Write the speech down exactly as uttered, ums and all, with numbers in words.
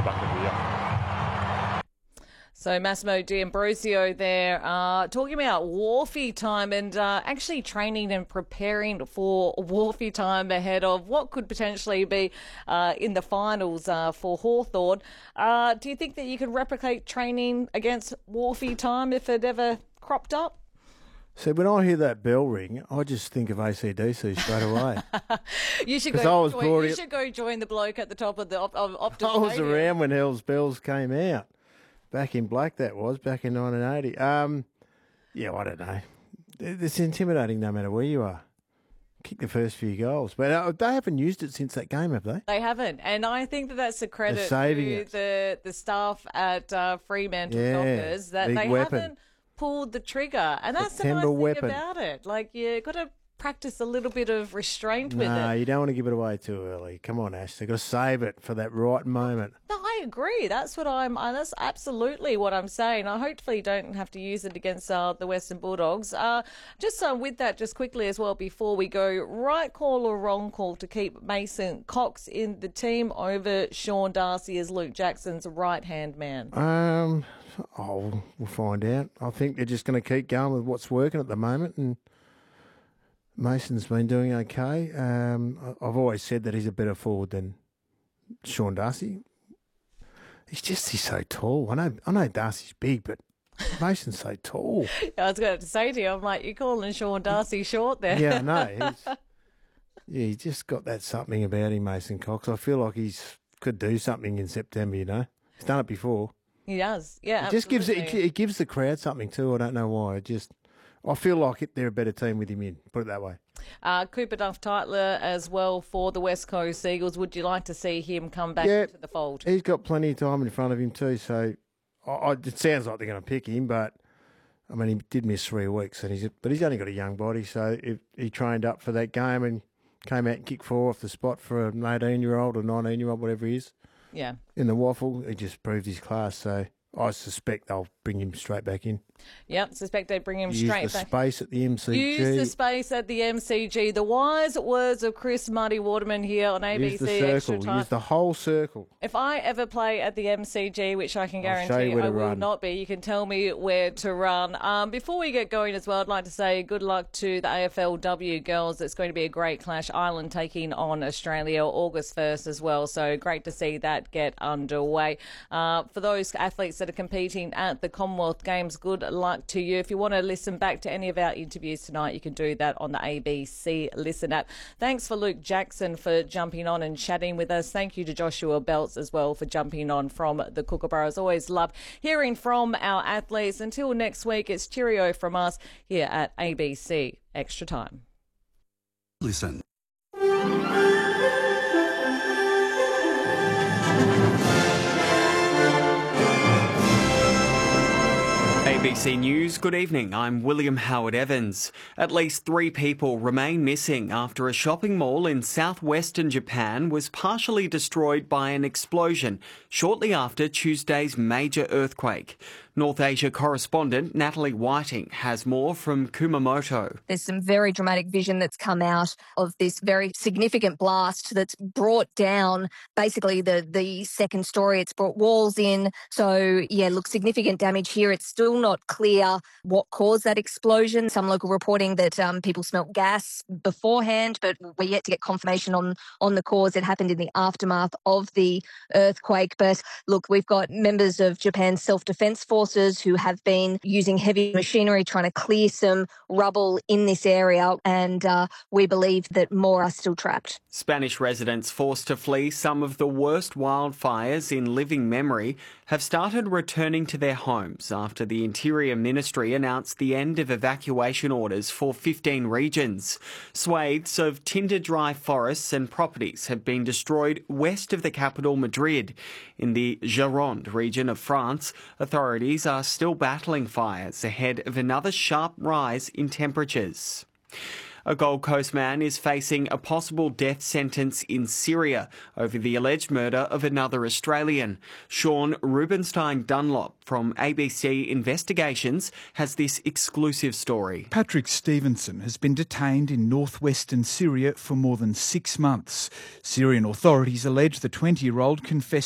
back of the year. So Massimo D'Ambrosio there uh, talking about Wharfie time and uh, actually training and preparing for Wharfie time ahead of what could potentially be uh, in the finals uh, for Hawthorn. Uh, do you think that you could replicate training against Wharfie time if it ever cropped up? So when I hear that bell ring, I just think of A C D C straight away. you should 'Cause go. I was Join, brought you in- should go join the bloke at the top of the op- of Optus I was Stadium. around when Hell's Bells came out. Back in black, that was, back in nineteen eighty. Um, yeah, I don't know. It's intimidating no matter where you are. Kick the first few goals. But uh, they haven't used it since that game, have they? They haven't. And I think that that's a credit saving to it. the, the staff at uh, Fremantle Yeah, Dockers that big they weapon. haven't pulled the trigger. And that's September the nice weapon. thing about it. Like, you got to practice a little bit of restraint with No, it. you don't want to give it away too early. Come on, Ash. They've got to save it for that right moment. No, I agree. That's what I'm. Uh, that's absolutely what I'm saying. I hopefully don't have to use it against uh, the Western Bulldogs. Uh, just uh, with that, just quickly as well before we go, right call or wrong call to keep Mason Cox in the team over Sean Darcy as Luke Jackson's right hand man. Um, oh, we'll find out. I think they're just going to keep going with what's working at the moment, and Mason's been doing okay. Um, I- I've always said that he's a better forward than Sean Darcy. He's just he's so tall. I know I know Darcy's big, but Mason's so tall. I was going to say to you, I'm like, you're calling Sean Darcy short there. Yeah, I know. He's, yeah, he's just got that something about him, Mason Cox. I feel like he's could do something in September. You know, he's done it before. He does. Yeah, It just gives it, absolutely. it gives the crowd something too. I don't know why. It just I feel like it, they're a better team with him in. Put it that way. Uh, Cooper Duff-Tytler as well for the West Coast Eagles. Would you like to see him come back Yeah. into the fold? He's got plenty of time in front of him too. So I, I, it sounds like they're going to pick him, but I mean he did miss three weeks, and he's but he's only got a young body. So if he trained up for that game and came out and kicked four off the spot for an eighteen-year-old or nineteen-year-old, whatever he is, Yeah. in the waffle, he just proved his class. So I suspect they'll bring him straight back in. Yep, suspect they bring him Use straight the back. space at the M C G. Use the space at the M C G. The wise words of Chris Muddy Waterman here on A B C Use the Extra circle. Time. Use the whole circle. If I ever play at the M C G, which I can I'll show guarantee you where I to will run. not be, you can tell me where to run. Um, before we get going as well, I'd like to say good luck to the A F L W girls. It's going to be a great clash. Ireland taking on Australia August first as well. So great to see that get underway. Uh, for those athletes that are competing at the Commonwealth Games, good luck to you. If you want to listen back to any of our interviews tonight, you can do that on the A B C Listen app. Thanks for Luke Jackson for jumping on and chatting with us. Thank you to Joshua Belts as well for jumping on from the Kookaburras. Always love hearing from our athletes. Until next week, it's cheerio from us here at A B C Extra Time. Listen. A B C News, good evening. I'm William Howard Evans. At least three people remain missing after a shopping mall in southwestern Japan was partially destroyed by an explosion shortly after Tuesday's major earthquake. North Asia correspondent Natalie Whiting has more from Kumamoto. There's some very dramatic vision that's come out of this very significant blast that's brought down basically the, the second story. It's brought walls in. So, yeah, look, significant damage here. It's still not clear what caused that explosion. Some local reporting that um, people smelt gas beforehand, but we're yet to get confirmation on, on the cause. It happened in the aftermath of the earthquake. But look, we've got members of Japan's self-defense force who have been using heavy machinery trying to clear some rubble in this area, and uh, we believe that more are still trapped. Spanish residents forced to flee some of the worst wildfires in living memory have started returning to their homes after the Interior Ministry announced the end of evacuation orders for fifteen regions. Swathes of tinder-dry forests and properties have been destroyed west of the capital, Madrid. In the Gironde region of France, authorities are still battling fires ahead of another sharp rise in temperatures. A Gold Coast man is facing a possible death sentence in Syria over the alleged murder of another Australian. Sean Rubenstein Dunlop from A B C Investigations has this exclusive story. Patrick Stevenson has been detained in northwestern Syria for more than six months. Syrian authorities allege the twenty-year-old confessed